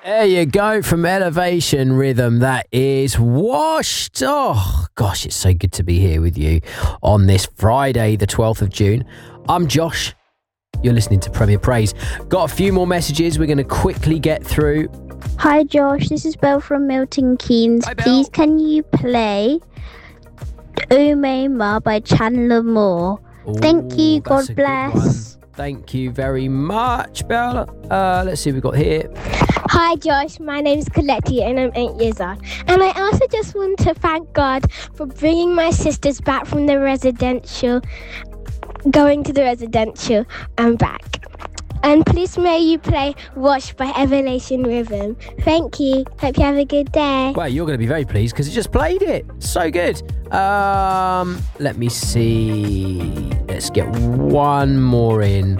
There you go, from Elevation Rhythm. That is Washed. Oh, gosh, it's so good to be here with you on this Friday, the 12th of June. I'm Josh. You're listening to Premier Praise. Got a few more messages we're going to quickly get through. Hi, Josh. This is Belle from Milton Keynes. Hi, Belle. Please, can you play Umema by Chandler Moore? Thank you. That's a God good bless. one. Thank you very much, Bella. Let's see what we've got here. Hi Josh, my name is Coletti and I'm 8 years old. And I also just want to thank God for bringing my sisters back from the residential, going to the residential and back. And please may you play Wash by Elevation Rhythm. Thank you. Hope you have a good day. Well, you're going to be very pleased because it just played it. So good. Let me see. Let's get one more in.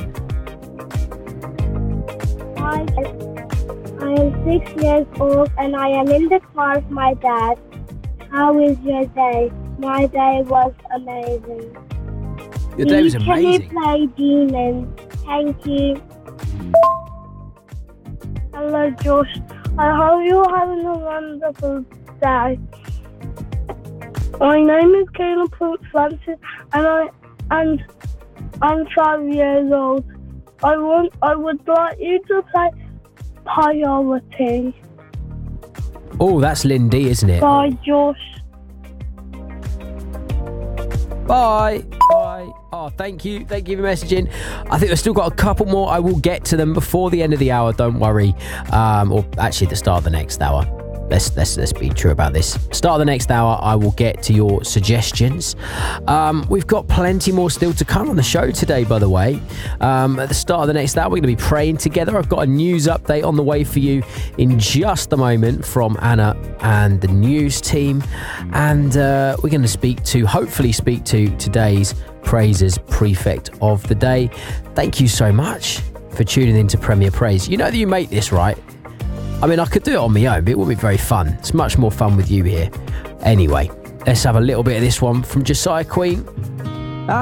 I am 6 years old and I am in the car with my dad. How is your day? My day was amazing. Your day was amazing. Can you play Demons? Thank you. Hello, Josh. I hope you're having a wonderful day. My name is Caleb Prince Francis and I'm 5 years old. I would like you to play Priority. Oh, that's Lindy, isn't it? Bye, Josh. Bye. Bye. Oh, thank you. Thank you for messaging. I think we've still got a couple more. I will get to them before the end of the hour. Don't worry. Or actually the start of the next hour. Let's be true about this. Start of the next hour, I will get to your suggestions. We've got plenty more still to come on the show today, by the way. At the start of the next hour, we're going to be praying together. I've got a news update on the way for you in just a moment from Anna and the news team. And we're going to hopefully speak to today's Praisers Prefect of the Day. Thank you so much for tuning in to Premier Praise. You know that you make this, right? I mean, I could do it on my own, but it wouldn't be very fun. It's much more fun with you here. Anyway, let's have a little bit of this one from Josiah Queen.